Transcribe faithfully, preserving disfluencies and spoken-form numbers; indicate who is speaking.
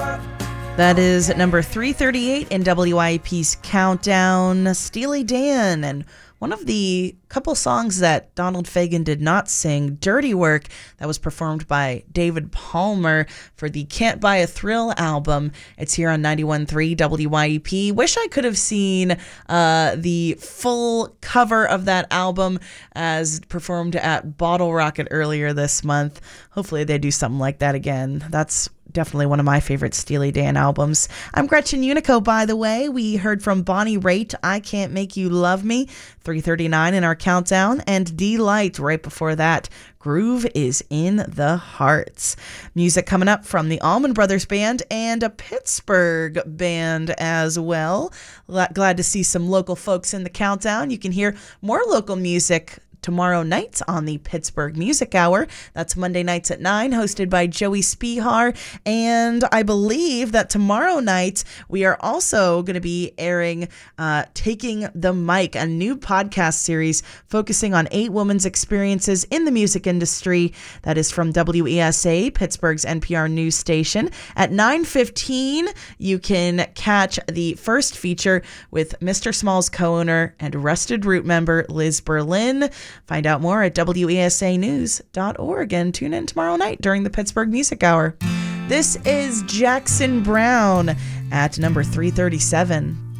Speaker 1: That is number three thirty-eight in W I E P's Countdown, Steely Dan, and one of the couple songs that Donald Fagen did not sing, Dirty Work, that was performed by David Palmer for the Can't Buy a Thrill album. It's here on ninety-one point three W I E P. Wish I could have seen uh, the full cover of that album as performed at Bottle Rocket earlier this month. Hopefully they do something like that again. That's definitely one of my favorite Steely Dan albums. I'm Gretchen Unico, by the way. We heard from Bonnie Raitt, I Can't Make You Love Me, three thirty-nine in our countdown, and D-Light right before that. Groove is in the Hearts. Music coming up from the Allman Brothers Band and a Pittsburgh band as well. Glad to see some local folks in the countdown. You can hear more local music tomorrow night on the Pittsburgh Music Hour. That's Monday nights at nine, hosted by Joey Spihar. And I believe that tomorrow night we are also going to be airing uh, Taking the Mic, a new podcast series focusing on eight women's experiences in the music industry. That is from W E S A, Pittsburgh's N P R news station. At nine fifteen, you can catch the first feature with Mister Small's co-owner and Rusted Root member Liz Berlin. Find out more at W E S A news dot org and tune in tomorrow night during the Pittsburgh Music Hour. This is Jackson Browne at number three thirty-seven.